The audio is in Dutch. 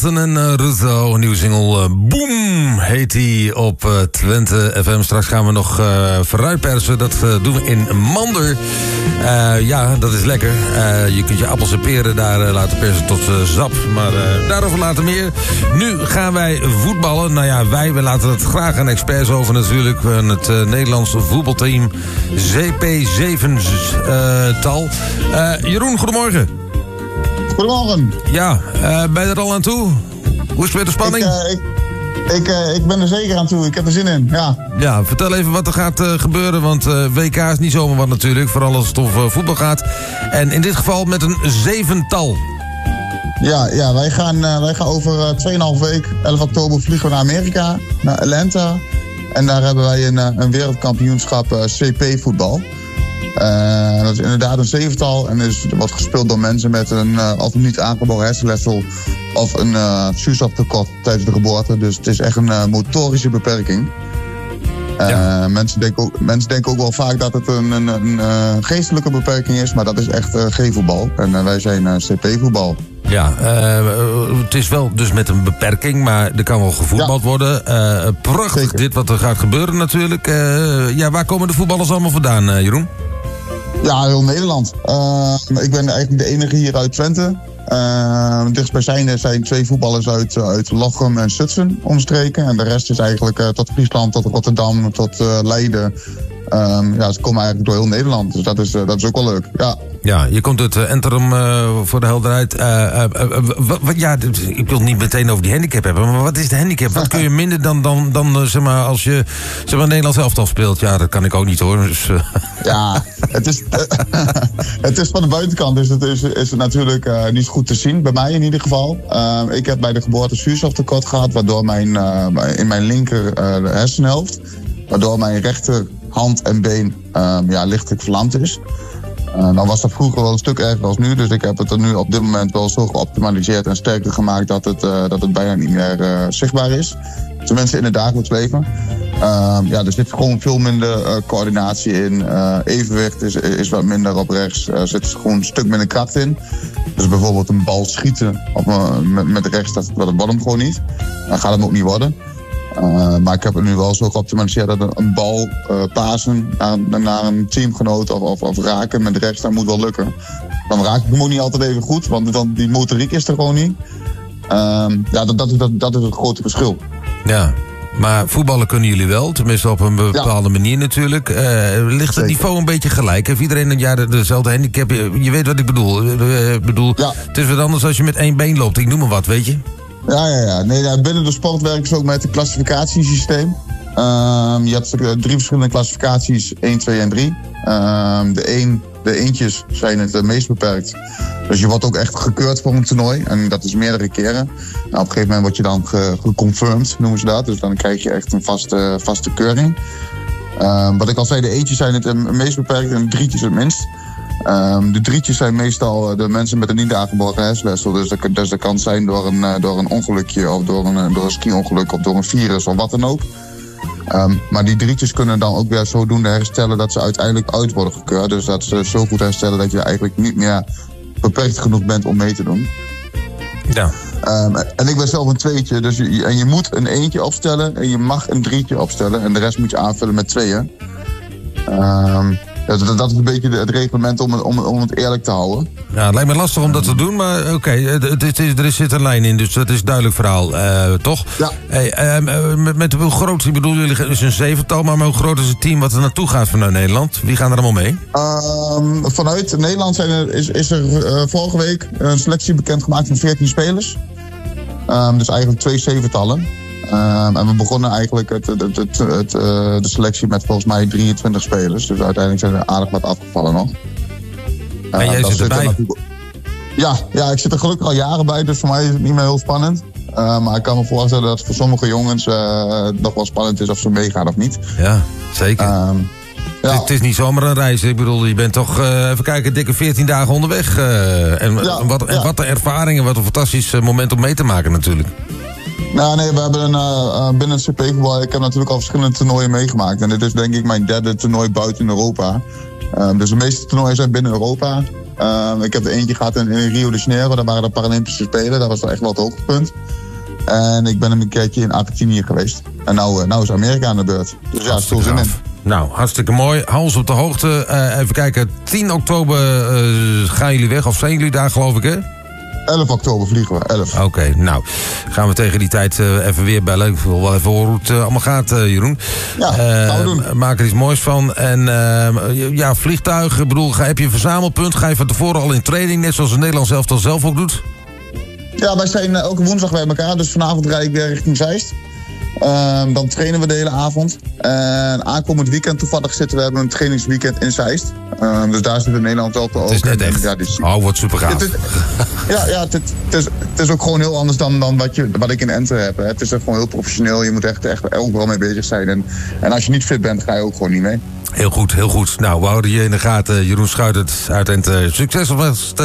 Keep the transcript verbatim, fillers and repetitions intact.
Dalton en uh, Russo, een nieuwe single. Uh, Boom heet die op uh, Twente F M. Straks gaan we nog uh, vooruitpersen. Dat uh, doen we in Mander. Uh, ja, dat is lekker. Uh, je kunt je appels en peren daar uh, laten persen tot uh, sap. Maar uh, daarover later meer. Nu gaan wij voetballen. Nou ja, wij, we laten het graag aan experts over natuurlijk. Het uh, Nederlandse voetbalteam Z P zeven-tal. Uh, Jeroen, goedemorgen. Goedemorgen. Ja, uh, ben je er al aan toe? Hoe is het met de spanning? Ik, uh, ik, ik, uh, ik ben er zeker aan toe. Ik heb er zin in, ja. Ja, vertel even wat er gaat uh, gebeuren. Want uh, W K is niet zomaar wat natuurlijk. Vooral als het over uh, voetbal gaat. En in dit geval met een zevental. Ja, ja wij, gaan, uh, wij gaan over uh, twee komma vijf week, elf oktober, vliegen we naar Amerika. Naar Atlanta. En daar hebben wij een, uh, een wereldkampioenschap uh, C P-voetbal. Uh, dat is inderdaad een zevental en is, wordt gespeeld door mensen met een uh, of niet aangeboren hersenletsel of een uh, zuurstoftekort tijdens de geboorte. Dus het is echt een uh, motorische beperking. Uh, ja. mensen, denken ook, mensen denken ook wel vaak dat het een, een, een uh, geestelijke beperking is, maar dat is echt uh, geen voetbal. En uh, wij zijn uh, C P-voetbal. Ja, uh, het is wel dus met een beperking, maar er kan wel gevoetbald ja. worden. Uh, prachtig Zeker. Dit wat er gaat gebeuren natuurlijk. Uh, ja, waar komen de voetballers allemaal vandaan, uh, Jeroen? Ja, heel Nederland. Uh, ik ben eigenlijk de enige hier uit Twente. Uh, dichtstbijzijnde zijn twee voetballers uit, uh, uit Lochem en Zutphen omstreken. En de rest is eigenlijk uh, tot Friesland, tot Rotterdam, tot uh, Leiden. Um, ja, ze komen eigenlijk door heel Nederland. Dus dat is, uh, dat is ook wel leuk, ja. Ja, je komt uit uh, Enterum uh, voor de helderheid. Uh, uh, uh, uh, wat, ja, ik wil het niet meteen over die handicap hebben, maar wat is de handicap? Wat kun je minder dan, dan, dan uh, zeg maar, als je zeg maar, Nederlands elftal speelt? Ja, dat kan ik ook niet hoor. Dus, uh. Ja, het is, uh, het is van de buitenkant is het, is, is het natuurlijk uh, niet goed te zien, bij mij in ieder geval. Uh, ik heb bij de geboorte zuurstoftekort gehad, waardoor mijn, uh, in mijn linker uh, hersenhelft, waardoor mijn rechterhand en been uh, ja, lichtelijk verlamd is. Uh, dan was dat vroeger wel een stuk erger als nu. Dus ik heb het er nu op dit moment wel zo geoptimaliseerd en sterker gemaakt dat het, uh, dat het bijna niet meer uh, zichtbaar is. Tenminste in het dagelijks leven. Uh, ja, er zit gewoon veel minder uh, coördinatie in. Uh, evenwicht is, is wat minder op rechts. Er uh, zit gewoon een stuk minder kracht in. Dus bijvoorbeeld een bal schieten op, uh, met, met rechts, dat, dat wordt hem gewoon niet. Dan gaat het ook niet worden. Uh, maar ik heb het nu wel zo geoptimaliseerd dat een, een bal uh, pasen naar, naar een teamgenoot of, of, of raken met rechts, dat moet wel lukken. Dan raak ik hem ook niet altijd even goed, want dan, die motoriek is er gewoon niet. Uh, ja, dat, dat, dat, dat is het grote verschil. Ja, maar voetballen kunnen jullie wel, tenminste op een bepaalde ja. manier natuurlijk. Uh, ligt het Zeker. niveau een beetje gelijk? Heeft iedereen ja, dezelfde handicap? Je, je weet wat ik bedoel. Uh, bedoel ja. Het is wat anders als je met één been loopt, ik noem maar wat, weet je? Ja, ja, ja. Nee, ja, binnen de sport werken ze ook met een klassificatiesysteem. Um, je hebt drie verschillende klassificaties, één, twee en drie. Um, de, een, de eentjes zijn het uh, meest beperkt. Dus je wordt ook echt gekeurd voor een toernooi. En dat is meerdere keren. Nou, op een gegeven moment word je dan ge- geconfirmed, noemen ze dat. Dus dan krijg je echt een vaste, vaste keuring. Um, wat ik al zei, de eentjes zijn het uh, meest beperkt en de drietjes het minst. Um, de drietjes zijn meestal de mensen met een niet aangeboren hersenletsel. Dus dat, dus dat kan zijn door een, door een ongelukje of door een, door een ski-ongeluk of door een virus of wat dan ook. Um, maar die drietjes kunnen dan ook weer zodoende herstellen dat ze uiteindelijk uit worden gekeurd. Dus dat ze zo goed herstellen dat je eigenlijk niet meer beperkt genoeg bent om mee te doen. Ja. Um, en ik ben zelf een tweetje. Dus je, en je moet een eentje opstellen en je mag een drietje opstellen. En de rest moet je aanvullen met tweeën. Um, Dat, dat is een beetje het reglement om, om, om het eerlijk te houden. Ja, het lijkt me lastig om dat te doen, maar oké, okay, er zit een lijn in, dus dat is een duidelijk verhaal, uh, toch? Ja. Hey, uh, met, met hoe groot, ik bedoel, jullie is een zevental, maar hoe groot is het team wat er naartoe gaat vanuit Nederland? Wie gaan er allemaal mee? Um, vanuit Nederland zijn er, is, is er uh, vorige week een selectie bekendgemaakt van veertien spelers. Um, dus eigenlijk twee zeventallen. Um, en we begonnen eigenlijk het, het, het, het, het, uh, de selectie met volgens mij drieëntwintig spelers. Dus uiteindelijk zijn er aardig wat afgevallen nog. Uh, en jij zit erbij? Er ja, ja, ik zit er gelukkig al jaren bij, dus voor mij is het niet meer heel spannend. Uh, maar ik kan me voorstellen dat het voor sommige jongens uh, nog wel spannend is of ze meegaan of niet. Ja, zeker. Um, ja. Het, is, het is niet zomaar een reis. Ik bedoel, je bent toch, uh, even kijken, dikke veertien dagen onderweg. Uh, en, ja, wat, en ja. wat een ervaring en wat een fantastisch moment om mee te maken natuurlijk. Nou nee, we hebben een, uh, binnen het C P-voetbal, ik heb natuurlijk al verschillende toernooien meegemaakt. En dit is denk ik mijn derde toernooi buiten Europa. Uh, dus de meeste toernooien zijn binnen Europa. Uh, ik heb er eentje gehad in, in Rio de Janeiro. Daar waren de Paralympische Spelen. Dat was echt wel het hoogtepunt. En ik ben een keertje in Argentinië geweest. En nou, nou is Amerika aan de beurt. Dus ja, stil zin in. Nou, hartstikke mooi. Hou ons op de hoogte. Uh, even kijken, tien oktober uh, gaan jullie weg. Of zijn jullie daar, geloof ik, hè? elf oktober vliegen we, elf. Oké, okay, nou, gaan we tegen die tijd uh, even weer bellen. Ik wil wel even horen hoe het uh, allemaal gaat, uh, Jeroen. Ja, uh, gaan we doen. Maak er iets moois van. En uh, ja, vliegtuigen, bedoel, heb je een verzamelpunt? Ga je van tevoren al in training, net zoals de Nederlands elftal zelf ook doet? Ja, wij zijn uh, elke woensdag bij elkaar. Dus vanavond rijd ik weer richting Zeist. Uh, dan trainen we de hele avond. En aankomend weekend toevallig zitten we hebben een trainingsweekend in Zeist. Uh, dus daar zit in Nederland ook. Het is net echt. Ja, is, oh, wat super gaaf. Het is, ja, ja het, het, is, het is ook gewoon heel anders dan, dan wat, je, wat ik in Enter heb. Hè. Het is gewoon heel professioneel. Je moet echt, echt overal mee bezig zijn. En, en als je niet fit bent, ga je ook gewoon niet mee. Heel goed, heel goed. Nou, we houden je in de gaten. Jeroen Schuitert uit Enter. Succes op